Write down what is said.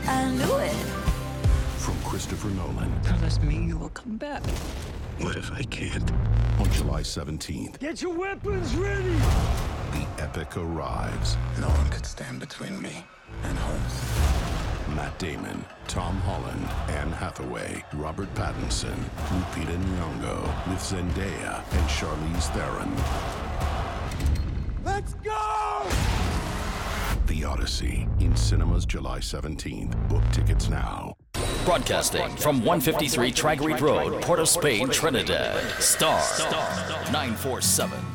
I knew it. From Christopher Nolan. Promise me you will come back. What if I can't? On July 17th, Get your weapons ready! the epic arrives. No one could stand between me and home. Matt Damon, Tom Holland, Anne Hathaway, Robert Pattinson, Lupita Nyong'o, with Zendaya and Charlize Theron. Let's go! The Odyssey, in cinemas July 17th. Book tickets now. Broadcasting from 153 Tragarete Road, Port of Spain, Trinidad. Star 947.